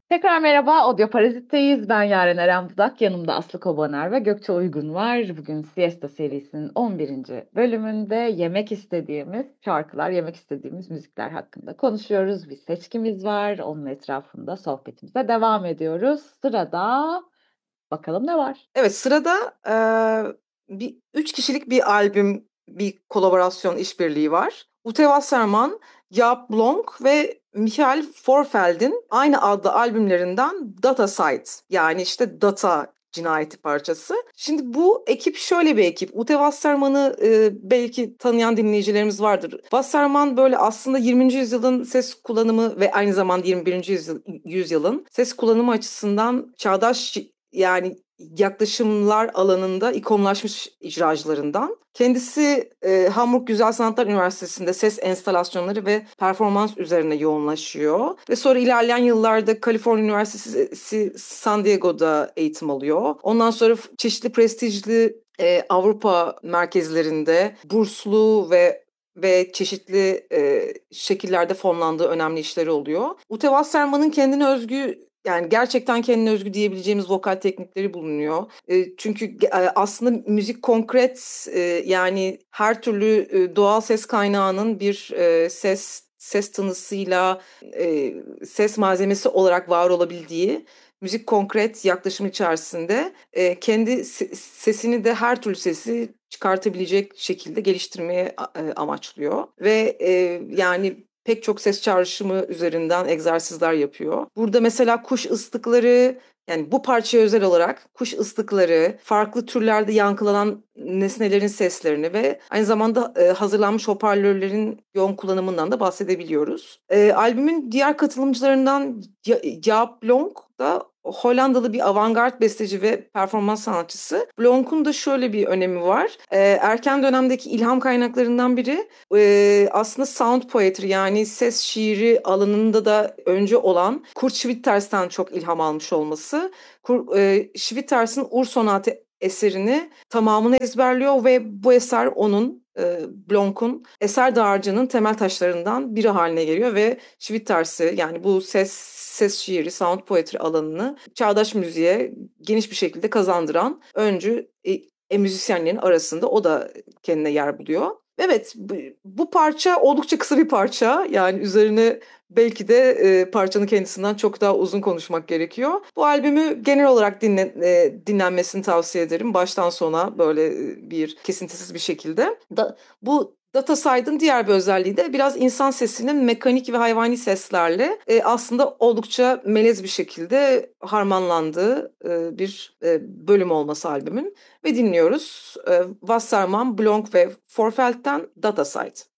Tekrar merhaba, Audio Parazit'teyiz. Ben Yaren Eren Budak, yanımda Aslı Kobaner ve Gökçe Uygun var. Bugün Siesta serisinin 11. bölümünde yemek istediğimiz şarkılar, yemek istediğimiz müzikler hakkında konuşuyoruz. Bir seçkimiz var, onun etrafında sohbetimize devam ediyoruz. Sırada bakalım ne var? Evet, sırada bir 3 kişilik bir albüm, bir kolaborasyon işbirliği var. Ute Wasserman, Jaap Blonk ve Michael Forfeld'in aynı adlı albümlerinden Data Site, yani işte Data cinayeti parçası. Şimdi bu ekip şöyle bir ekip. Ute Wasserman'ı belki tanıyan dinleyicilerimiz vardır. Wasserman böyle aslında 20. yüzyılın ses kullanımı ve aynı zamanda 21. yüzyılın ses kullanımı açısından çağdaş, yani yaklaşımlar alanında ikonlaşmış icracılarından. Kendisi Hamburg Güzel Sanatlar Üniversitesi'nde ses enstalasyonları ve performans üzerine yoğunlaşıyor. Ve sonra ilerleyen yıllarda Kaliforniya Üniversitesi San Diego'da eğitim alıyor. Ondan sonra çeşitli prestijli Avrupa merkezlerinde burslu ve çeşitli şekillerde fonlandığı önemli işleri oluyor. Ute Wasserman'ın kendine özgü, yani gerçekten kendine özgü diyebileceğimiz vokal teknikleri bulunuyor. Çünkü aslında müzik konkret, yani her türlü doğal ses kaynağının bir ses tınısıyla ses malzemesi olarak var olabildiği müzik konkret yaklaşım içerisinde kendi sesini de her türlü sesi çıkartabilecek şekilde geliştirmeye amaçlıyor. Ve yani pek çok ses çağrışımı üzerinden egzersizler yapıyor. Burada mesela kuş ıslıkları, yani bu parçaya özel olarak kuş ıslıkları, farklı türlerde yankılanan nesnelerin seslerini ve aynı zamanda hazırlanmış hoparlörlerin yoğun kullanımından da bahsedebiliyoruz. Albümün diğer katılımcılarından Jaap Blonk da Hollandalı bir avantgard besteci ve performans sanatçısı. Blonk'un da şöyle bir önemi var. Erken dönemdeki ilham kaynaklarından biri aslında sound poetry, yani ses şiiri alanında da önce olan Kurt Schwitters'ten çok ilham almış olması. Schwitters'in Ur Sonatı eserini tamamını ezberliyor ve bu eser onun, Blonk'un eser dağarcığının temel taşlarından biri haline geliyor ve Schwitters'i, yani bu ses şiiri, sound poetry alanını çağdaş müziğe geniş bir şekilde kazandıran öncü müzisyenlerin arasında o da kendine yer buluyor. Evet, bu parça oldukça kısa bir parça. Yani üzerine belki de parçanın kendisinden çok daha uzun konuşmak gerekiyor. Bu albümü genel olarak dinlenmesini tavsiye ederim. Baştan sona böyle bir kesintisiz bir şekilde. Bu Dataside'ın diğer bir özelliği de biraz insan sesinin mekanik ve hayvani seslerle aslında oldukça melez bir şekilde harmanlandığı bir bölüm olması albümün. Ve dinliyoruz. Wasserman, Blonk ve Forfeld'den Dataside.